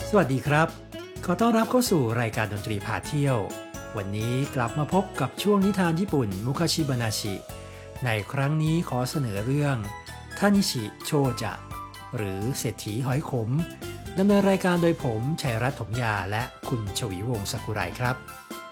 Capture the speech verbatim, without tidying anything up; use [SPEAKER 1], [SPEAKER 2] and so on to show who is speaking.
[SPEAKER 1] สวัสดีครับขอต้อนรับเข้าสู่รายการดนตรีพาเที่ยววันนี้กลับมาพบกับช่วงนิทานญี่ปุ่นมุคาชิบานาชิในครั้งนี้ขอเสนอเรื่องทานิชิโชจะหรือเศรษฐีหอยขมดำเนินรายการโดยผมชัยรัตน์ถมยาและคุณชวีวงศ์สักุไรครับ